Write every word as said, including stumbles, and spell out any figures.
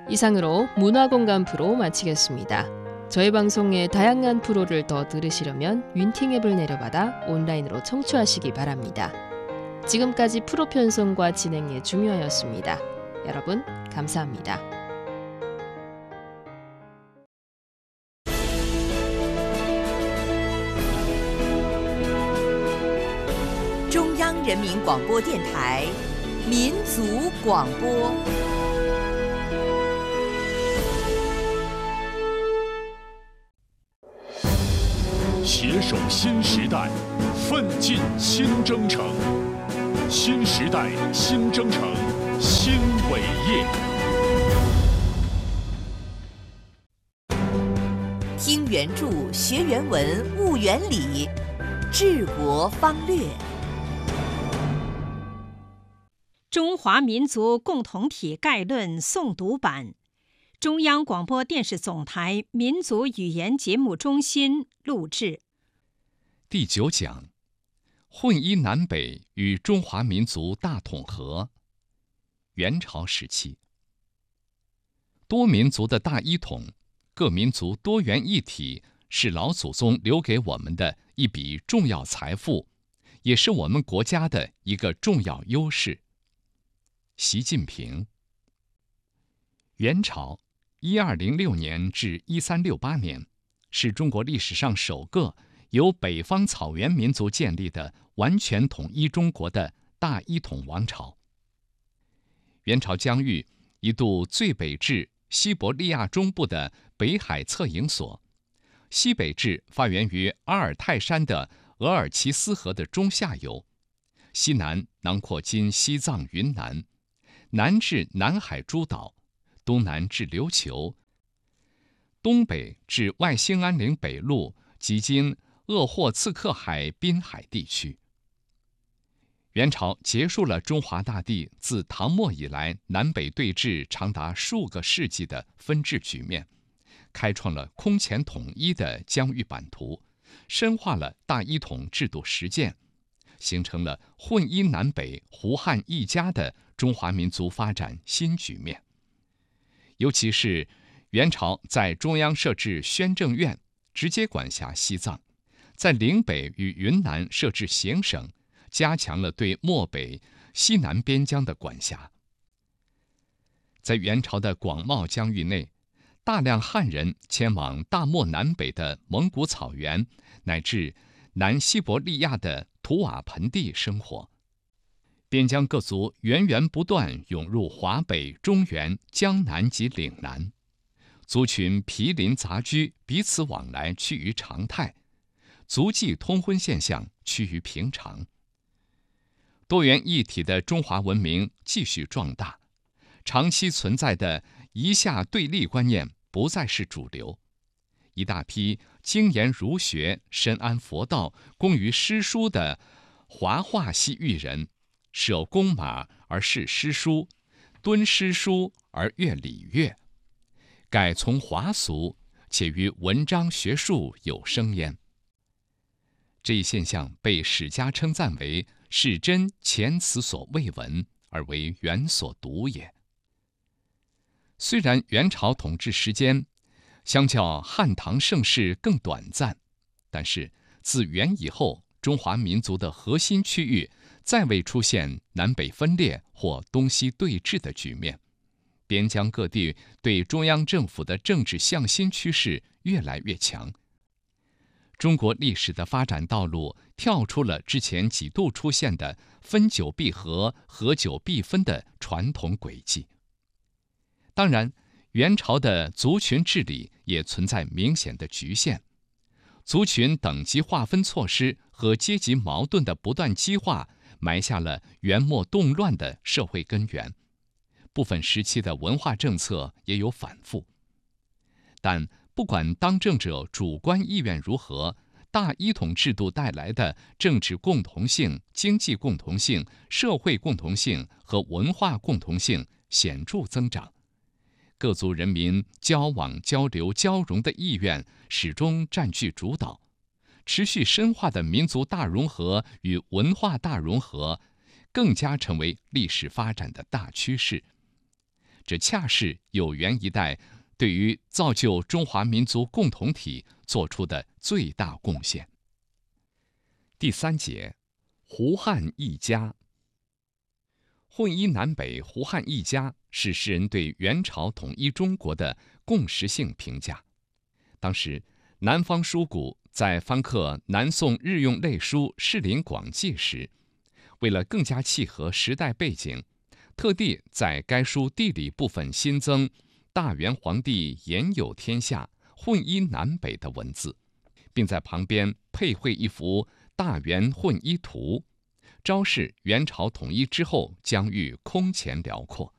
이상으로 문화공간 프로 마치겠습니다. 저희 방송의 다양한 프로를 더 들으시려면 윈팅 앱을 내려받아 온라인으로 청취하시기 바랍니다. 지금까지 프로 편성과 진행에 중요하였습니다. 여러분 감사합니다. 中央人民广播电台民族广播。 携手新时代，奋进新征程。新时代新征程新伟业。 听原著，学原文，悟原理，治国方略。 中华民族共同体概论诵读版，中央广播电视总台民族语言节目中心录制。 第九讲：混一南北与中华民族大统合。元朝时期，多民族的大一统，各民族多元一体，是老祖宗留给我们的一笔重要财富，也是我们国家的一个重要优势。习近平。元朝一二零六年至一三六八年，是中国历史上首个由北方草原民族建立的完全统一中国的大一统王朝。元朝疆域一度最北至西伯利亚中部的北海策营所，西北至发源于阿尔泰山的额尔齐斯河的中下游，西南囊括今西藏云南，南至南海诸岛，东南至琉球，东北至外兴安岭北路及今鄂霍次克海滨海地区。元朝结束了中华大地自唐末以来南北对峙长达数个世纪的分治局面，开创了空前统一的疆域版图，深化了大一统制度实践，形成了混一南北胡汉一家的中华民族发展新局面。尤其是元朝在中央设置宣政院，直接管辖西藏，在岭北与云南设置行省，加强了对漠北、西南边疆的管辖。在元朝的广袤疆域内，大量汉人迁往大漠南北的蒙古草原，乃至南西伯利亚的图瓦盆地生活。边疆各族源源不断涌入华北、中原、江南及岭南，族群毗邻杂居，彼此往来趋于常态，族际通婚现象趋于平常。多元一体的中华文明继续壮大，长期存在的夷夏对立观念不再是主流，一大批精研儒学、深谙佛道、工于诗书的华化系域人，舍弓马而视诗书，敦诗书而阅礼乐，改从华俗，且于文章学术有声焉。这一现象被史家称赞为是真前此所未闻，而为元所独也。虽然元朝统治时间相较汉唐盛世更短暂，但是自元以后，中华民族的核心区域再未出现南北分裂或东西对峙的局面，边疆各地对中央政府的政治向心趋势越来越强。中国历史的发展道路跳出了之前几度出现的分久必合、合久必分的传统轨迹。当然，元朝的族群治理也存在明显的局限，族群等级划分措施和阶级矛盾的不断激化，埋下了元末动乱的社会根源。部分时期的文化政策也有反复，但不管当政者主观意愿如何，大一统制度带来的政治共同性、经济共同性、社会共同性和文化共同性显著增长，各族人民交往、交流、交融的意愿始终占据主导，持续深化的民族大融合与文化大融合更加成为历史发展的大趋势。 这恰是有元一代对于造就中华民族共同体做出的最大贡献。第三节，胡汉一家。混一南北，胡汉一家是诗人对元朝统一中国的共识性评价。当时，南方书谷在翻刻南宋日用类书《士林广记》时，为了更加契合时代背景，特地在该书地理部分新增“大元皇帝言有天下，混一南北”的文字，并在旁边配绘一幅大元混一图，昭示元朝统一之后疆域空前辽阔。